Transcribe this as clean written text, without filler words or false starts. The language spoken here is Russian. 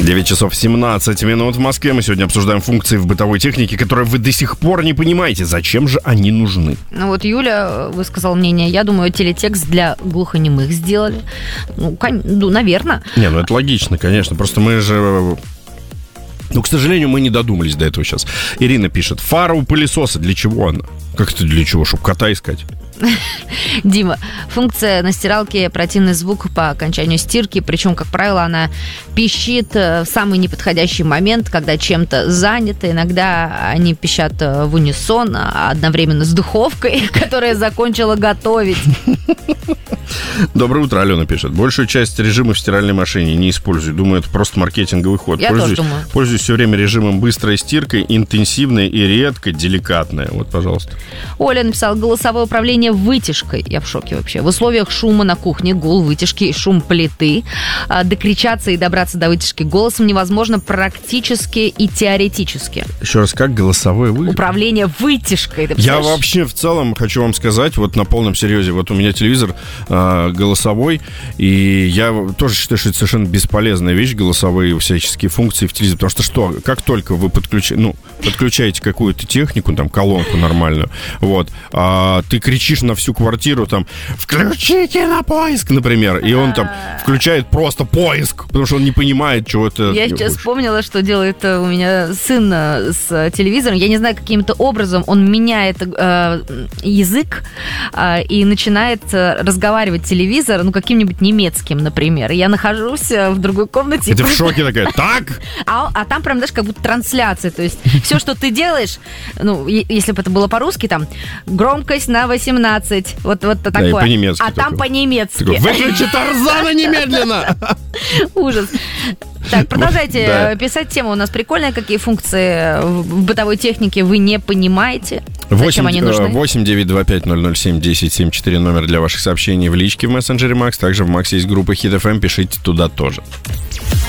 9 часов 17 минут в Москве. Мы сегодня обсуждаем функции в бытовой технике, которые вы до сих пор не понимаете. Зачем же они нужны? Ну вот Юля высказала мнение. Я думаю, телетекст для глухонемых сделали. Ну, наверное. Не, ну это логично, конечно. Просто мы же... Ну, к сожалению, мы не додумались до этого сейчас. Ирина пишет, фара у пылесоса, для чего она? Как это для чего? Чтобы кота искать? Дима, функция на стиралке противный звук по окончанию стирки, причем, как правило, она пищит в самый неподходящий момент, когда чем-то занято. Иногда они пищат в унисон, одновременно с духовкой, которая закончила готовить. Доброе утро, Алена пишет. Большую часть режима в стиральной машине не использую. Думаю, это просто маркетинговый ход. Я тоже думаю. Пользуюсь все время режимом быстрой стиркой, интенсивной и редко деликатная. Вот, пожалуйста. Оля написала, голосовое управление вытяжкой. Я в шоке вообще. В условиях шума на кухне, гул вытяжки и шум плиты, докричаться и добраться до вытяжки голосом невозможно практически и теоретически. Еще раз, как голосовое управление вытяжкой. Я вообще в целом хочу вам сказать, вот на полном серьезе, вот у меня телевизор голосовой, и я тоже считаю, что это совершенно бесполезная вещь, голосовые всяческие функции в телевизоре, потому что как только вы подключаете какую-то технику, там, колонку нормальную, вот, ты кричишь на всю квартиру, там, включите на поиск, например, и он там включает просто поиск, потому что он не понимает, чего это... Я сейчас вспомнила, что делает у меня сын с телевизором, я не знаю, каким-то образом он меняет язык и начинает разговаривать телевизор, каким-нибудь немецким, например. Я нахожусь в другой комнате. И ты в шоке такая, так? А там прям, знаешь, как будто трансляция. То есть все, что ты делаешь, если бы это было по-русски, там, громкость на 18. Вот такое. Да, и по-немецки. А там по-немецки. Выключи Тарзана немедленно! Ужас. Так, продолжайте писать тему. У нас прикольные, какие функции в бытовой технике вы не понимаете. Зачем они нужны? 8-925-007-1074 номер для ваших сообщений в личке в мессенджере Макс. Также в Максе есть группа Hit FM. Пишите туда тоже.